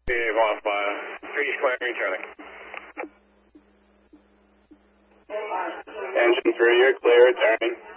Negative off by 3 square returning. Engine 3, you're clear, turning.